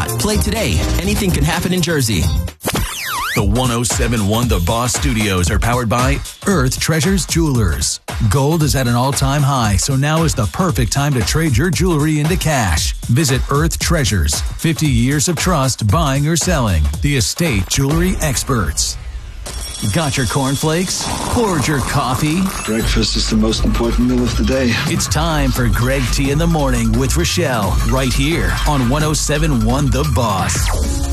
shot. Play today. Anything can happen in Jersey. The 107.1 The Boss Studios are powered by Earth Treasures Jewelers. Gold is at an all-time high, so now is the perfect time to trade your jewelry into cash. Visit Earth Treasures. 50 years of trust buying or selling. The estate jewelry experts. Got your cornflakes? Poured your coffee? Breakfast is the most important meal of the day. It's time for Greg T in the Morning with Rochelle, right here on 107.1 The Boss.